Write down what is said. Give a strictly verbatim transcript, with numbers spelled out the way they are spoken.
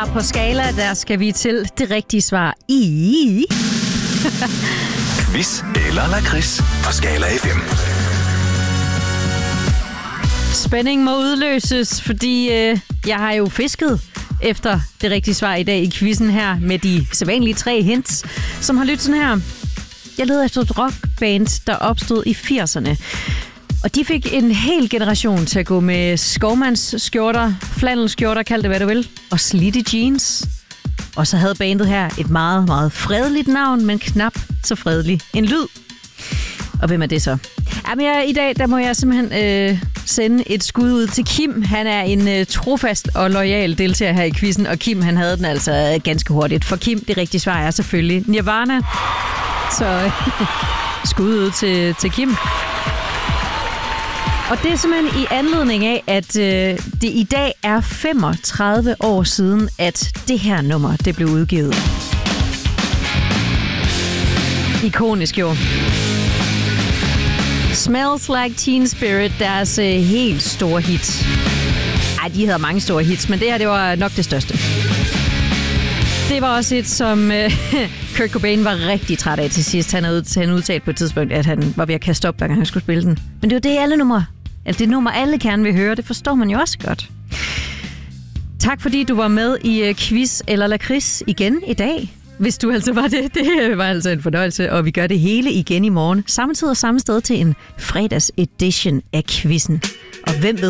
her på Skala, der skal vi til det rigtige svar i... Quiz eller lakrids på Skala F M. Spænding må udløses, fordi øh, jeg har jo fisket efter det rigtige svar i dag i quizzen her med de sædvanlige tre hints, som har lyttet sådan her. Jeg leder efter et rockband, der opstod i firserne. Og de fik en hel generation til at gå med skovmandsskjorter, flanelskjorter, kald det hvad du vil, og slidte jeans. Og så havde bandet her et meget, meget fredeligt navn, men knap så fredelig en lyd. Og hvem er det så? Jamen, jeg, i dag der må jeg simpelthen øh, sende et skud ud til Kim. Han er en øh, trofast og loyal deltager her i quizzen, og Kim han havde den altså øh, ganske hurtigt. For Kim, det rigtige svar er selvfølgelig Nirvana. Så øh, skud ud til, til Kim. Og det er simpelthen i anledning af, at øh, det i dag er femogtredive år siden, at det her nummer det blev udgivet. Ikonisk jo. Smells Like Teen Spirit, deres øh, helt store hit. Ej, de havde mange store hits, men det her det var nok det største. Det var også et, som øh, Kurt Cobain var rigtig træt af til sidst. Han havde udtalt på et tidspunkt, at han var ved at kaste op, hver gang han skulle spille den. Men det var det alle numre. Altså det nummer, alle gerne vil høre. Det forstår man jo også godt. Tak fordi du var med i uh, quiz eller lakrids igen i dag. Hvis du altså var det. Det var altså en fornøjelse, og vi gør det hele igen i morgen. Samme tid og samme sted til en fredags edition af quizzen. Og hvem ved,